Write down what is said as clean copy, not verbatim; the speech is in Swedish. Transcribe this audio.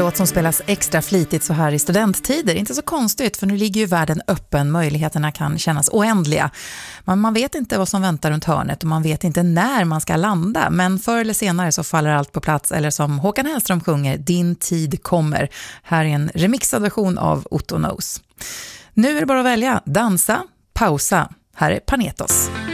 låt som spelas extra flitigt så här i studenttider. Inte så konstigt, för nu ligger ju världen öppen. Möjligheterna kan kännas oändliga. Men man vet inte vad som väntar runt hörnet och man vet inte när man ska landa. Men förr eller senare så faller allt på plats. Eller som Håkan Hellström sjunger, din tid kommer. Här är en remixad version av Otto Knows. Nu är det bara att välja, dansa, pausa. Här är Panetos.